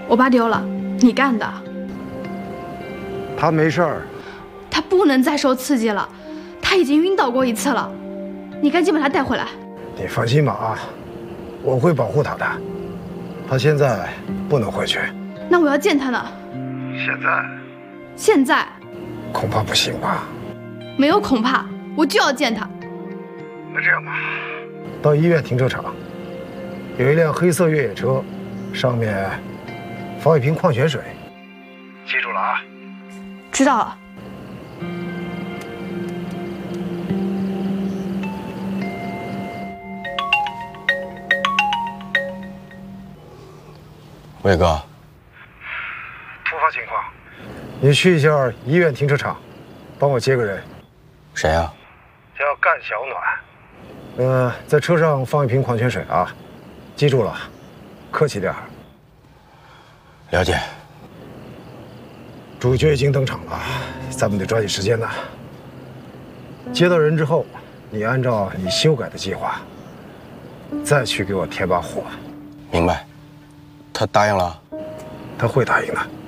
我爸丢了，你干的。 他没事儿。 他不能再受刺激了，他已经晕倒过一次了，你赶紧把他带回来。 你放心吧啊，我会保护他的。他现在不能回去。 那我要见他呢。现在恐怕不行吧？ 没有恐怕，我就要见他。 那这样吧，到医院停车场，有一辆黑色越野车，上面放一瓶矿泉水。记住了啊。 知道了。 魏哥， 突发情况，你去一下医院停车场，帮我接个人。 谁呀？ 叫干小暖。在车上放一瓶矿泉水啊，记住了，客气点儿。 了解。 主角已经登场了，咱们得抓紧时间呢。接到人之后，你按照你修改的计划，再去给我添把火。 明白。他答应了？ 他会答应的。